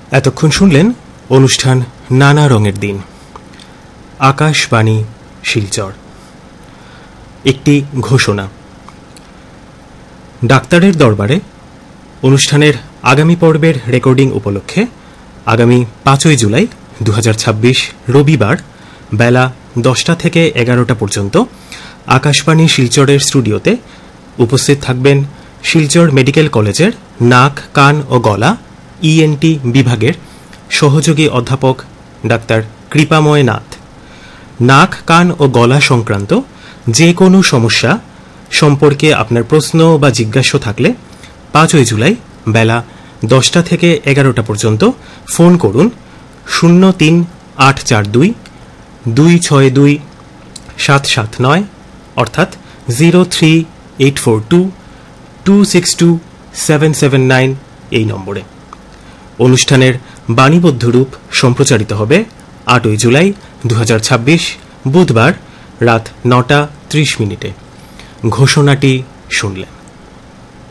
এতক্ষণ শুনলেন অনুষ্ঠান নানা রঙের দিন, আকাশবাণী শিলচর। একটি ঘোষণা। ডাক্তারের দরবারে অনুষ্ঠানের আগামী পর্বের রেকর্ডিং উপলক্ষে আগামী 5 জুলাই 2026 রবিবার বেলা 10টা থেকে 11টা পর্যন্ত আকাশবাণী শিলচরের স্টুডিওতে উপস্থিত থাকবেন শিলচর মেডিকেল কলেজের নাক, কান ও গলা ইএনটি বিভাগের সহযোগী অধ্যাপক ডাক্তার কৃপাময় নাথ। নাক, কান ও গলা সংক্রান্ত যে কোনো সমস্যা সম্পর্কে আপনার প্রশ্ন বা জিজ্ঞাসা থাকলে 5 জুলাই বেলা 10টা থেকে 11টা পর্যন্ত ফোন করুন 03842 262 779 অর্থাৎ 03842 262 779 এই নম্বরে। অনুষ্ঠানের বাণীবদ্ধ রূপ সম্প্রচারিত হবে 8 জুলাই 2026 বুধবার রাত 9টা 30 মিনিটে। ঘোষণাটি শুনলেন।